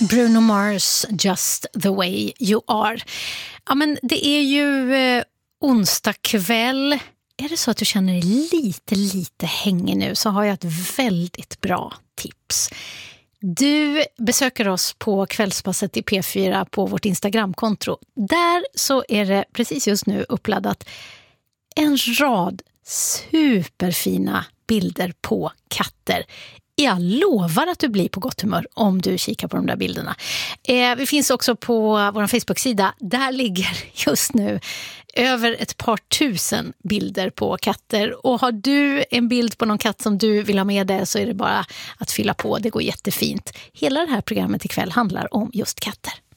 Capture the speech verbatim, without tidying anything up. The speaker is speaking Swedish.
Bruno Mars, Just the way you are. Ja, men det är ju eh, onsdag kväll. Är det så att du känner dig lite, lite hängig nu, så har jag ett väldigt bra tips. Du besöker oss på Kvällspasset i P fyra på vårt Instagramkonto. Där så är det precis just nu uppladdat en rad superfina bilder på katter. Jag lovar att du blir på gott humör om du kikar på de där bilderna. Eh, vi finns också på vår Facebook-sida. Där ligger just nu över ett par tusen bilder på katter. Och har du en bild på någon katt som du vill ha med dig, så är det bara att fylla på. Det går jättefint. Hela det här programmet ikväll handlar om just katter.